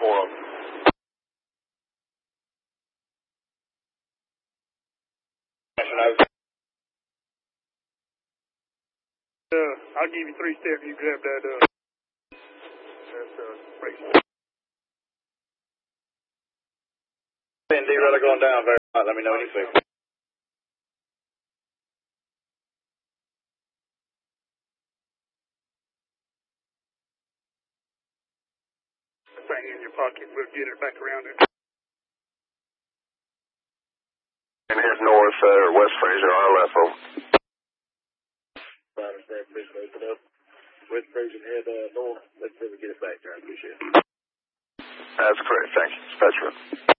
4 of them. I'll give you 3 steps. You grab that. And D-Rudder going down. Very hot. Let me know when you fix it. Thing in your pocket. We'll get it back around there. And head north, West Fraser, RLFO. I understand, permission to open up. West Fraser and head north. Let's see if we get it back there. I appreciate it. That's correct. Thank you. Dispatcher.